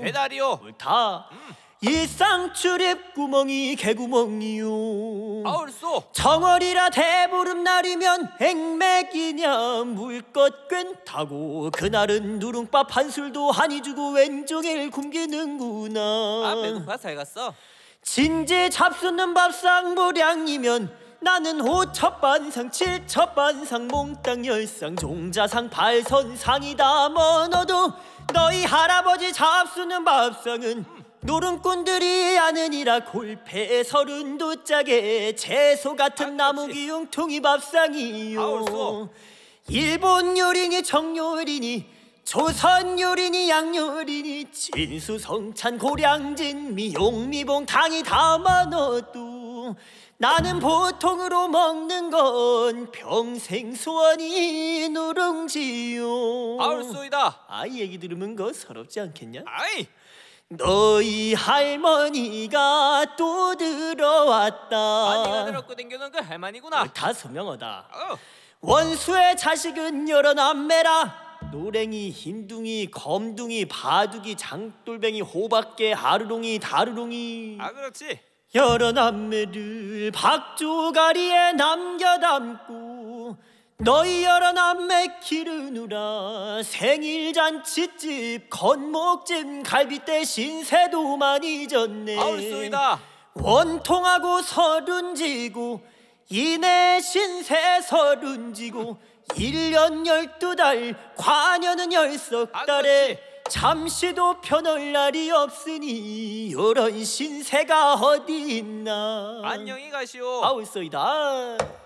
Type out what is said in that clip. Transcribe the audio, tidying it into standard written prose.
배달이요. 옳다. 일상 출입 구멍이 개구멍이요. 아울쏘. 정월이라 대보름날이면 행맥이냐 물것 꽹타고 그날은 누룽밥 한 술도 한이 주고 왼종일 굶기는구나. 배고파 잘 갔어. 진지 잡수는 밥상 보량이면 나는 5첩 반상 7첩 반상 몽땅 10상 종자상 발선상이다. 뭐너도 너희 할아버지 잡수는 밥상은 노름꾼들이 아느니라 골패 서른도 짜게 채소 같은 나무기 융통이 밥상이요. 아울쏘. 일본 요리니 정요리니 조선 요리니 양요리니 진수성찬 고량진 미용미봉 당이 담아 넣어도 나는 보통으로 먹는 건 평생 소원이 누룽지요. 아울쏘이다. 이 얘기 들으면 거 서럽지 않겠냐? 아이. 너희 할머니가 또 들어왔다. 네가 들었고 댕겨놓은 그 할머니구나. 다 소명하다. 원수의 자식은 여러 남매라. 노랭이, 흰둥이, 검둥이, 바둑이, 장돌뱅이, 호박개, 하루롱이, 다루롱이. 그렇지. 여러 남매를 박조가리에 남겨담고 너희 여러 남매 기르느라 생일잔치집, 건목찜, 갈비대, 신세도 많이 졌네. 아울쏘이다. 원통하고 서른지고 이내 신세 서른지고 1년 12달 과녀는 10석달에 잠시도 편할 날이 없으니 요런 신세가 어디 있나. 안녕히 가시오. 아울쏘이다.